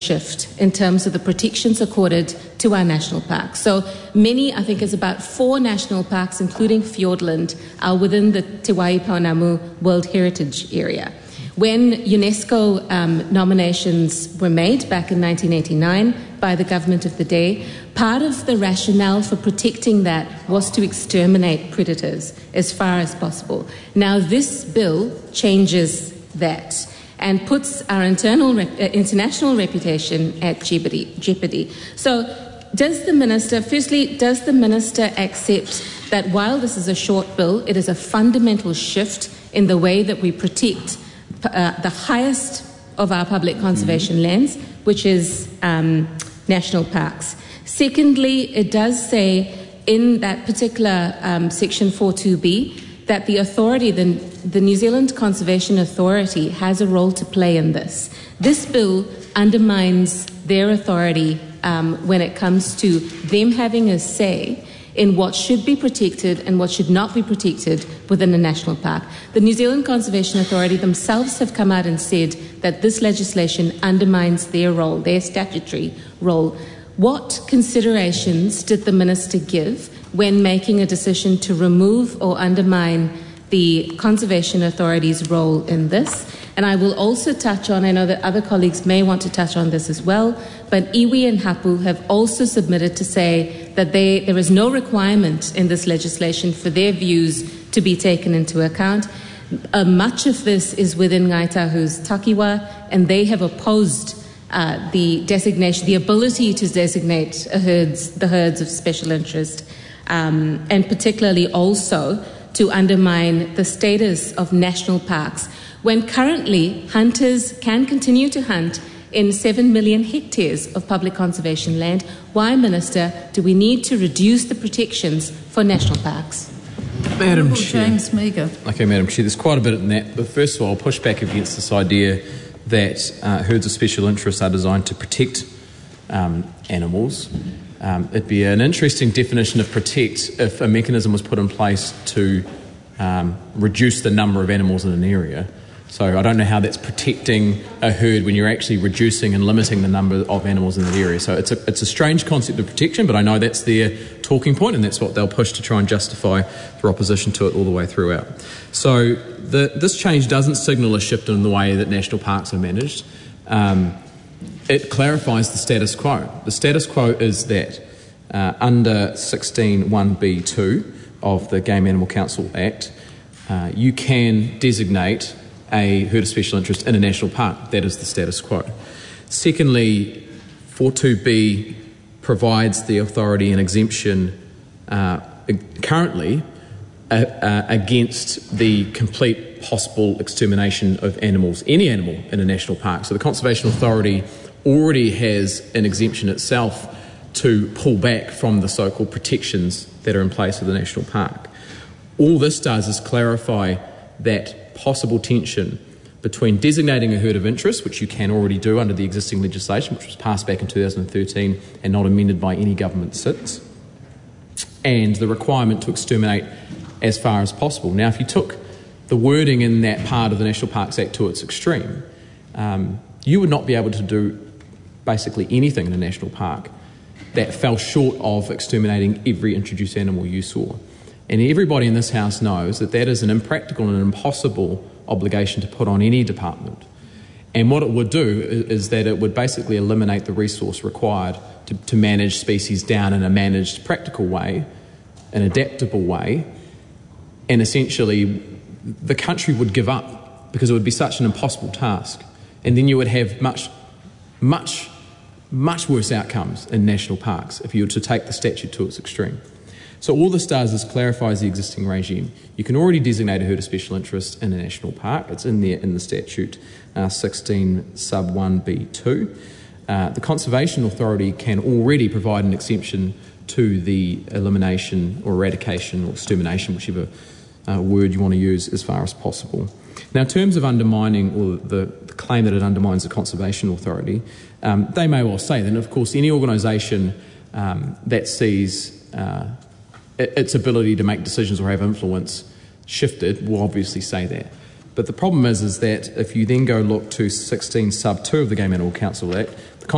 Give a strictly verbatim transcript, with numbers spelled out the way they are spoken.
shift in terms of the protections accorded to our national parks. So many, I think there's about four national parks, including Fiordland, are within the Te Waiponamu World Heritage Area. When UNESCO um, nominations were made back in nineteen eighty-nine by the government of the day, part of the rationale for protecting that was to exterminate predators as far as possible. Now this bill changes that and puts our internal rep- uh, international reputation at jeopardy, jeopardy. So does the minister, firstly, does the minister accept that while this is a short bill, it is a fundamental shift in the way that we protect uh, the highest of our public conservation mm-hmm. lands, which is um, national parks? Secondly, it does say in that particular um, section four two B that the authority, the, the New Zealand Conservation Authority, has a role to play in this. This bill undermines their authority um, when it comes to them having a say in what should be protected and what should not be protected within a national park. The New Zealand Conservation Authority themselves have come out and said that this legislation undermines their role, their statutory role. What considerations did the minister give when making a decision to remove or undermine the Conservation Authority's role in this? And I will also touch on, I know that other colleagues may want to touch on this as well, but iwi and Hapu have also submitted to say that they, there is no requirement in this legislation for their views to be taken into account. Uh, much of this is within Ngāi Tahu's takiwa, and they have opposed Uh, the designation, the ability to designate a herds, the herds of special interest, um, and particularly also to undermine the status of national parks, when currently hunters can continue to hunt in seven million hectares of public conservation land. Why, Minister, do we need to reduce the protections for national parks? Madam Chair. James Meagher. Okay, Madam Chair, there's quite a bit in that, but first of all, I'll push back against this idea that uh, herds of special interest are designed to protect um, animals. Um, it'd be an interesting definition of protect if a mechanism was put in place to um, reduce the number of animals in an area. So I don't know how that's protecting a herd when you're actually reducing and limiting the number of animals in that area. So it's a, it's a strange concept of protection, but I know that's their talking point, and that's what they'll push to try and justify their opposition to it all the way throughout. So the, this change doesn't signal a shift in the way that national parks are managed. Um, it clarifies the status quo. The status quo is that uh, under sixteen one B two of the Game Animal Council Act, uh, you can designate a herd of special interest in a national park. That is the status quo. Secondly, four two B provides the authority an exemption uh, currently uh, uh, against the complete possible extermination of animals, any animal in a national park. So the Conservation Authority already has an exemption itself to pull back from the so-called protections that are in place of the national park. All this does is clarify that possible tension between designating a herd of interest, which you can already do under the existing legislation, which was passed back in two thousand thirteen and not amended by any government since, and the requirement to exterminate as far as possible. Now, if you took the wording in that part of the National Parks Act to its extreme, um, you would not be able to do basically anything in a national park that fell short of exterminating every introduced animal you saw. And everybody in this House knows that that is an impractical and impossible obligation to put on any department. And what it would do is that it would basically eliminate the resource required to, to manage species down in a managed, practical way, an adaptable way, and essentially the country would give up because it would be such an impossible task. And then you would have much, much, much worse outcomes in national parks if you were to take the statute to its extreme. So all this does is clarifies the existing regime. You can already designate a herd of special interest in a national park. It's in there in the statute, uh, sixteen sub one B two. Uh, the Conservation Authority can already provide an exemption to the elimination or eradication or extermination, whichever uh, word you want to use, as far as possible. Now, in terms of undermining or the, the claim that it undermines the Conservation Authority, um, they may well say that, of course, any organisation um, that sees uh, its ability to make decisions or have influence shifted will obviously say that. But the problem is, is that if you then go look to sixteen sub two of the Game Animal Council Act,